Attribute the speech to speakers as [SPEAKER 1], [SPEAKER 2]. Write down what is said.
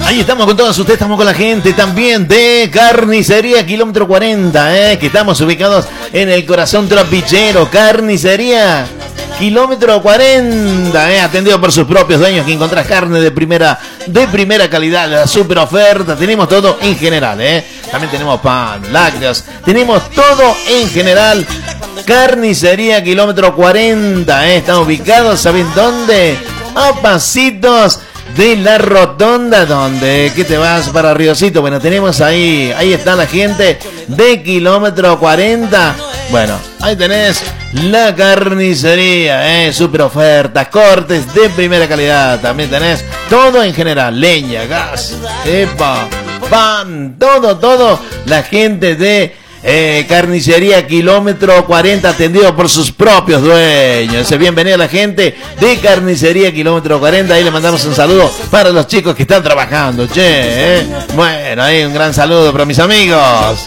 [SPEAKER 1] Ahí estamos con todos ustedes, estamos con la gente también de Carnicería Kilómetro 40, que estamos ubicados en el corazón trapichero. Carnicería Kilómetro 40, atendido por sus propios dueños, que encontrás carne de primera calidad, la super oferta, tenemos todo en general, También tenemos pan, lácteos, tenemos todo en general. Carnicería Kilómetro 40, están ubicados, ¿saben dónde? A pasitos de la rotonda. ¿Dónde? ¿Qué te vas para Riocito? Bueno, tenemos ahí está la gente de Kilómetro 40. Bueno, ahí tenés la carnicería, super ofertas, cortes de primera calidad. También tenés todo en general, leña, gas, pan, todo. La gente de Carnicería Kilómetro 40, atendido por sus propios dueños. Bienvenida a la gente de Carnicería Kilómetro 40. Ahí le mandamos un saludo para los chicos que están trabajando. Bueno, ahí un gran saludo para mis amigos.